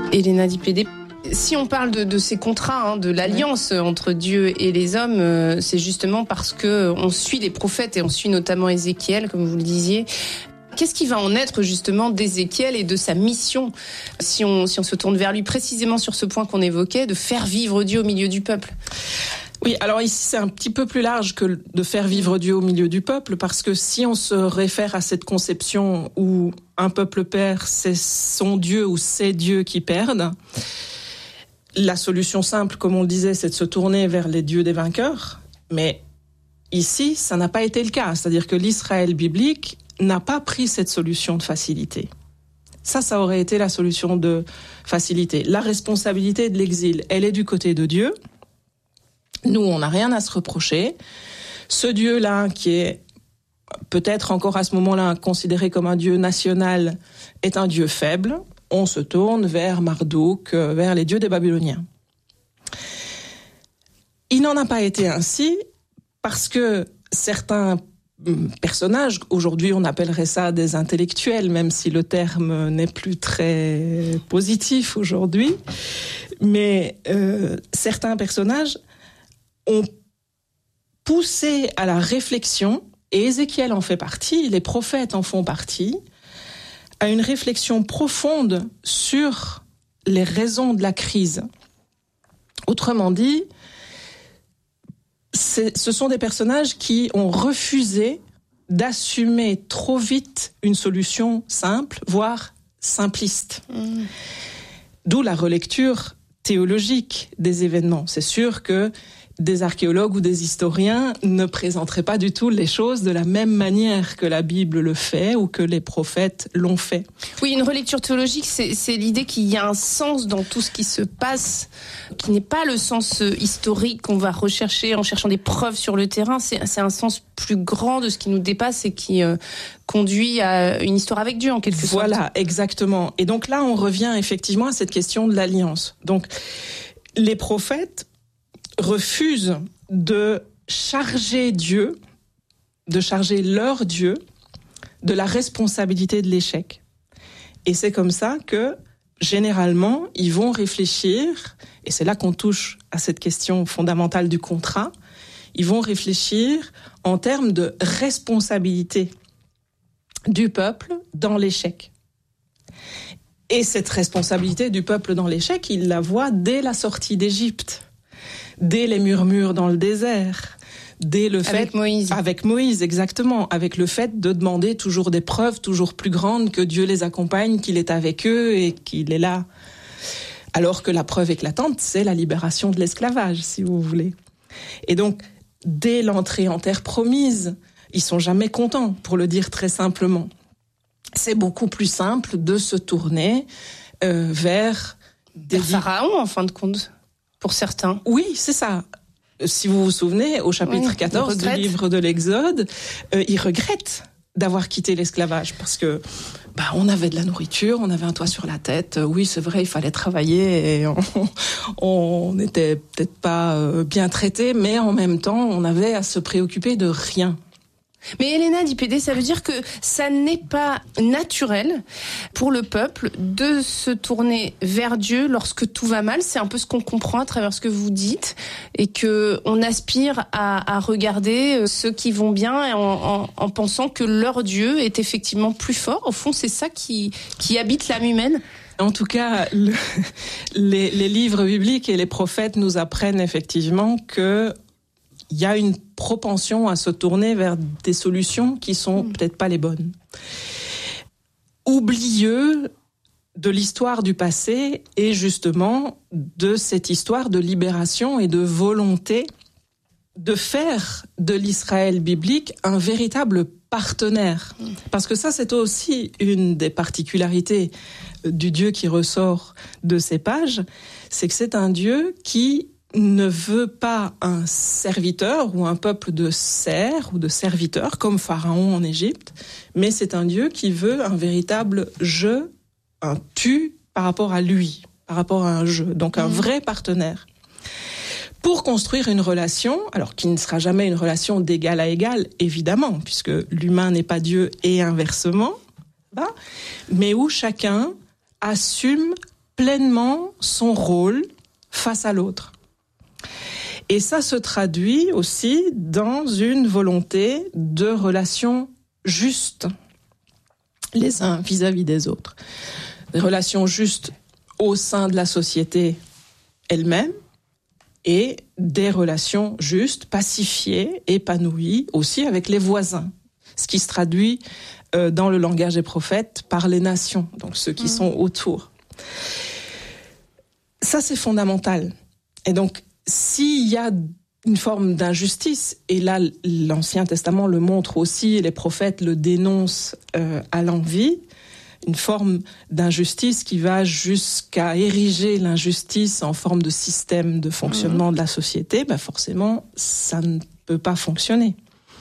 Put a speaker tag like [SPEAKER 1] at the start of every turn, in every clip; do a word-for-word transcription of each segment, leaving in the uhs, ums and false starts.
[SPEAKER 1] Elena Di Pede, si on parle de, de ces contrats, hein, de l'alliance ouais. entre Dieu et les hommes, euh, c'est justement parce que on suit les prophètes et on suit notamment Ézéchiel, comme vous le disiez. Qu'est-ce qui va en être justement d'Ézéchiel et de sa mission, si on, si on se tourne vers lui précisément sur ce point qu'on évoquait, de faire vivre Dieu au milieu du peuple ?
[SPEAKER 2] Oui, alors ici c'est un petit peu plus large que de faire vivre Dieu au milieu du peuple, parce que si on se réfère à cette conception où un peuple perd, c'est son Dieu ou ses dieux qui perdent, la solution simple, comme on le disait, c'est de se tourner vers les dieux des vainqueurs, mais ici ça n'a pas été le cas, c'est-à-dire que l'Israël biblique n'a pas pris cette solution de facilité. Ça, ça aurait été la solution de facilité. La responsabilité de l'exil, elle est du côté de Dieu. Nous, on n'a rien à se reprocher. Ce Dieu-là, qui est peut-être encore à ce moment-là considéré comme un Dieu national, est un Dieu faible. On se tourne vers Marduk, vers les dieux des Babyloniens. Il n'en a pas été ainsi parce que certains personnages, aujourd'hui on appellerait ça des intellectuels, même si le terme n'est plus très positif aujourd'hui, mais euh, certains personnages ont poussé à la réflexion, et Ézéchiel en fait partie, les prophètes en font partie, à une réflexion profonde sur les raisons de la crise. Autrement dit, c'est, ce sont des personnages qui ont refusé d'assumer trop vite une solution simple, voire simpliste. Mmh. D'où la relecture théologique des événements. C'est sûr que des archéologues ou des historiens ne présenteraient pas du tout les choses de la même manière que la Bible le fait ou que les prophètes l'ont fait.
[SPEAKER 1] Oui, une relecture théologique, c'est, c'est l'idée qu'il y a un sens dans tout ce qui se passe, qui n'est pas le sens historique qu'on va rechercher en cherchant des preuves sur le terrain. C'est, c'est un sens plus grand de ce qui nous dépasse et qui euh, conduit à une histoire avec Dieu, en quelque sorte.
[SPEAKER 2] Voilà, exactement. Et donc là, on revient effectivement à cette question de l'alliance. Donc, les prophètes refusent de charger Dieu, de charger leur Dieu de la responsabilité de l'échec. Et c'est comme ça que, généralement, ils vont réfléchir, et c'est là qu'on touche à cette question fondamentale du contrat, ils vont réfléchir en termes de responsabilité du peuple dans l'échec. Et cette responsabilité du peuple dans l'échec, ils la voient dès la sortie d'Égypte. Dès les murmures dans le désert, dès le fait...
[SPEAKER 1] Avec Moïse.
[SPEAKER 2] Avec Moïse, exactement. Avec le fait de demander toujours des preuves toujours plus grandes, que Dieu les accompagne, qu'il est avec eux et qu'il est là. Alors que la preuve éclatante, c'est la libération de l'esclavage, si vous voulez. Et donc, dès l'entrée en terre promise, ils sont jamais contents, pour le dire très simplement. C'est beaucoup plus simple de se tourner euh, vers...
[SPEAKER 1] Des Pharaons, en fin de compte. Pour certains.
[SPEAKER 2] Oui, c'est ça. Si vous vous souvenez, au chapitre oui, quatorze du livre de l'Exode, euh, ils regrettent d'avoir quitté l'esclavage parce que bah, on avait de la nourriture, on avait un toit sur la tête. Oui, c'est vrai, il fallait travailler et on n'était peut-être pas bien traités, mais en même temps, on avait à se préoccuper de rien.
[SPEAKER 1] Mais Elena Di Pede, ça veut dire que ça n'est pas naturel pour le peuple de se tourner vers Dieu lorsque tout va mal. C'est un peu ce qu'on comprend à travers ce que vous dites et que on aspire à, à regarder ceux qui vont bien en, en, en pensant que leur Dieu est effectivement plus fort. Au fond, c'est ça qui, qui habite l'âme humaine.
[SPEAKER 2] En tout cas, le, les, les livres bibliques et les prophètes nous apprennent effectivement que il y a une propension à se tourner vers des solutions qui sont mmh. peut-être pas les bonnes. Oublieux de l'histoire du passé et justement de cette histoire de libération et de volonté de faire de l'Israël biblique un véritable partenaire. Mmh. Parce que ça, c'est aussi une des particularités du Dieu qui ressort de ces pages, c'est que c'est un Dieu qui ne veut pas un serviteur ou un peuple de serfs ou de serviteurs comme Pharaon en Égypte, mais c'est un Dieu qui veut un véritable je, un tu par rapport à lui, par rapport à un je, donc un vrai partenaire. Pour construire une relation, alors qui ne sera jamais une relation d'égal à égal, évidemment, puisque l'humain n'est pas Dieu et inversement, bah, mais où chacun assume pleinement son rôle face à l'autre. Et ça se traduit aussi dans une volonté de relations justes, les uns vis-à-vis des autres. Des relations justes au sein de la société elle-même et des relations justes, pacifiées, épanouies aussi avec les voisins. Ce qui se traduit euh, dans le langage des prophètes par les nations, donc ceux qui mmh. sont autour. Ça, c'est fondamental. Et donc, s'il y a une forme d'injustice, et là, l'Ancien Testament le montre aussi, et les prophètes le dénoncent euh, à l'envi, une forme d'injustice qui va jusqu'à ériger l'injustice en forme de système de fonctionnement mmh. de la société, ben forcément, ça ne peut pas fonctionner.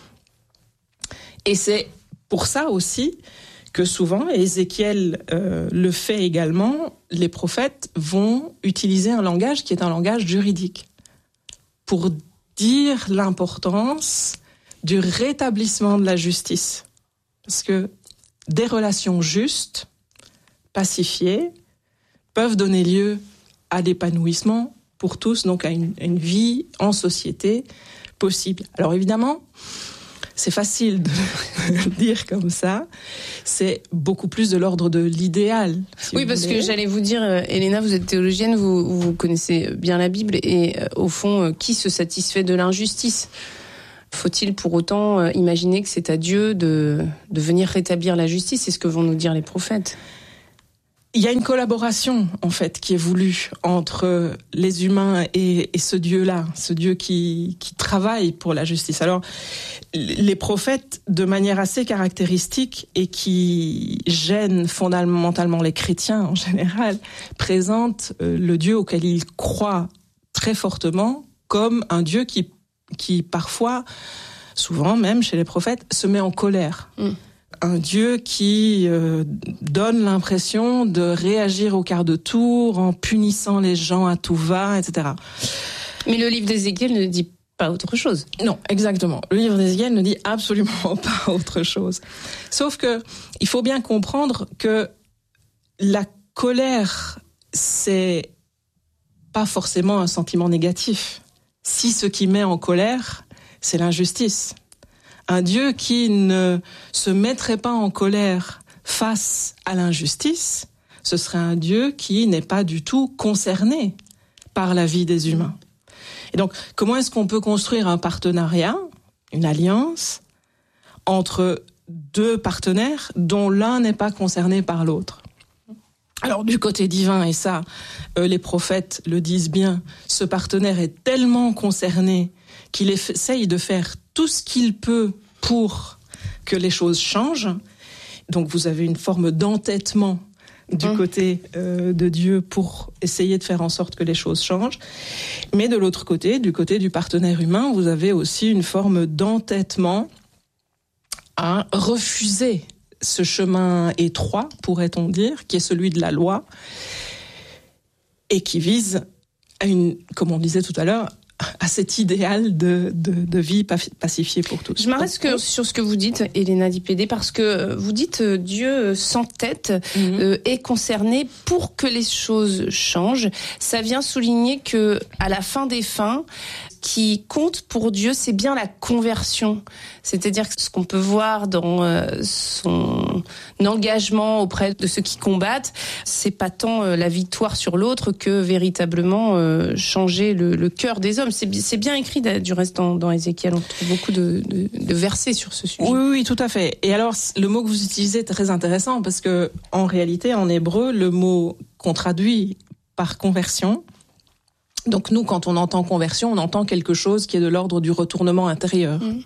[SPEAKER 2] Et c'est pour ça aussi que souvent, et Ézéchiel euh, le fait également, les prophètes vont utiliser un langage qui est un langage juridique pour dire l'importance du rétablissement de la justice. Parce que des relations justes, pacifiées, peuvent donner lieu à l'épanouissement pour tous, donc à une, une vie en société possible. Alors évidemment, c'est facile de le dire comme ça. C'est beaucoup plus de l'ordre de l'idéal. Si
[SPEAKER 1] oui, parce voulez. que j'allais vous dire, euh, Elena, vous êtes théologienne, vous, vous connaissez bien la Bible, et euh, au fond, euh, qui se satisfait de l'injustice ? Faut-il pour autant euh, imaginer que c'est à Dieu de, de venir rétablir la justice ? C'est ce que vont nous dire les prophètes.
[SPEAKER 2] Il y a une collaboration, en fait, qui est voulue entre les humains et, et ce Dieu-là, ce Dieu qui, qui travaille pour la justice. Alors, les prophètes, de manière assez caractéristique et qui gêne fondamentalement les chrétiens en général, présentent le Dieu auquel ils croient très fortement comme un Dieu qui, qui parfois, souvent même chez les prophètes, se met en colère. Mm. Un Dieu qui euh, donne l'impression de réagir au quart de tour en punissant les gens à tout va, et cetera.
[SPEAKER 1] Mais le livre d'Ézéchiel ne dit pas autre chose.
[SPEAKER 2] Non, exactement. Le livre d'Ézéchiel ne dit absolument pas autre chose. Sauf que il faut bien comprendre que la colère, c'est pas forcément un sentiment négatif. Si ce qui met en colère, c'est l'injustice. Un Dieu qui ne se mettrait pas en colère face à l'injustice, ce serait un Dieu qui n'est pas du tout concerné par la vie des humains. Et donc, comment est-ce qu'on peut construire un partenariat, une alliance, entre deux partenaires dont l'un n'est pas concerné par l'autre ? Alors, du côté divin, et ça, euh, les prophètes le disent bien, ce partenaire est tellement concerné qu'il essaye de faire tout ce qu'il peut pour que les choses changent. Donc vous avez une forme d'entêtement du mmh. côté euh, de Dieu pour essayer de faire en sorte que les choses changent. Mais de l'autre côté, du côté du partenaire humain, vous avez aussi une forme d'entêtement à refuser ce chemin étroit, pourrait-on dire, qui est celui de la loi, et qui vise à une, comme on disait tout à l'heure, à cet idéal de, de, de vie pacifiée pour tous.
[SPEAKER 1] Je m'arrête que, sur ce que vous dites, Elena Di Pede, parce que vous dites euh, Dieu s'entête, mm-hmm. euh, est concerné pour que les choses changent. Ça vient souligner que à la fin des fins, qui compte pour Dieu, c'est bien la conversion. C'est-à-dire que ce qu'on peut voir dans euh, son engagement auprès de ceux qui combattent, c'est pas tant euh, la victoire sur l'autre que véritablement euh, changer le, le cœur des hommes. C'est, c'est bien écrit du reste dans, dans Ézéchiel. On trouve beaucoup de, de, de versets sur ce sujet.
[SPEAKER 2] Oui, oui, tout à fait. Et alors, le mot que vous utilisez est très intéressant parce que, en réalité, en hébreu, le mot qu'on traduit par conversion, donc nous, quand on entend conversion, on entend quelque chose qui est de l'ordre du retournement intérieur. Mmh.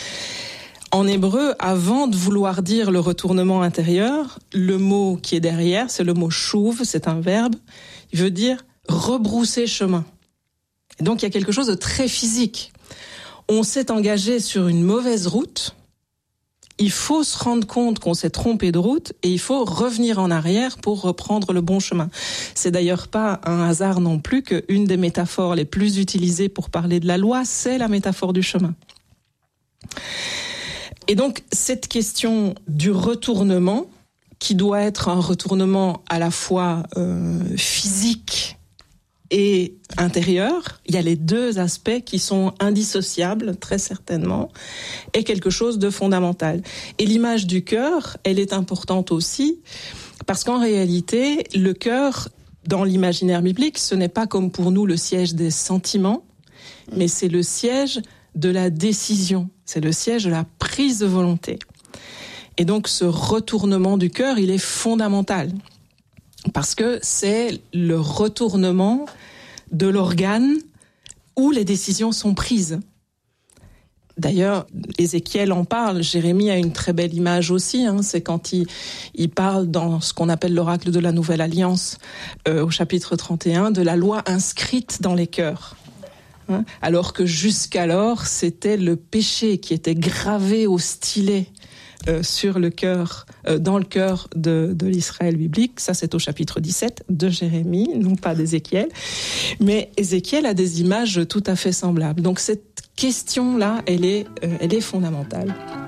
[SPEAKER 2] En hébreu, avant de vouloir dire le retournement intérieur, le mot qui est derrière, c'est le mot chouv, c'est un verbe, il veut dire rebrousser chemin. Et donc il y a quelque chose de très physique. On s'est engagé sur une mauvaise route, il faut se rendre compte qu'on s'est trompé de route et il faut revenir en arrière pour reprendre le bon chemin. C'est d'ailleurs pas un hasard non plus qu'une des métaphores les plus utilisées pour parler de la loi, c'est la métaphore du chemin. Et donc, cette question du retournement qui doit être un retournement à la fois euh, physique et intérieur. Il y a les deux aspects qui sont indissociables, très certainement, et quelque chose de fondamental. Et l'image du cœur, elle est importante aussi, parce qu'en réalité, le cœur, dans l'imaginaire biblique, ce n'est pas comme pour nous le siège des sentiments, mais c'est le siège de la décision, c'est le siège de la prise de volonté. Et donc ce retournement du cœur, il est fondamental, parce que c'est le retournement de l'organe où les décisions sont prises. D'ailleurs, Ézéchiel en parle, Jérémie a une très belle image aussi, hein, c'est quand il, il parle dans ce qu'on appelle l'oracle de la Nouvelle Alliance, euh, au chapitre trente et un, de la loi inscrite dans les cœurs. Hein, alors que jusqu'alors, c'était le péché qui était gravé au stylet euh, sur le cœur, euh, dans le cœur de, de l'Israël biblique. Ça, c'est au chapitre dix-sept de Jérémie, non pas d'Ézéchiel. Mais Ézéchiel a des images tout à fait semblables. Donc cette question-là, elle est, euh, elle est fondamentale.